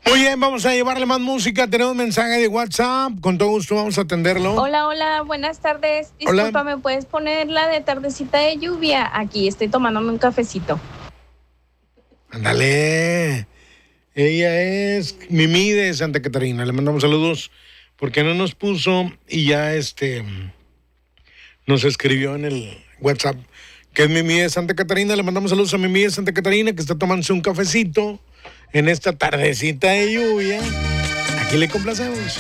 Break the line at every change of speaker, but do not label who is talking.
Muy bien, vamos a llevarle más música. Tenemos un mensaje de WhatsApp. Con todo gusto vamos a atenderlo.
Hola, buenas tardes.
Hola.
Disculpa, ¿me puedes poner la de tardecita de lluvia? Aquí estoy tomándome un cafecito.
Ándale. Ella es Mimi de Santa Catarina. Le mandamos saludos porque no nos puso y ya nos escribió en el WhatsApp que es Mimi de Santa Catarina. Le mandamos saludos a Mimi de Santa Catarina que está tomándose un cafecito en esta tardecita de lluvia. Aquí le complacemos.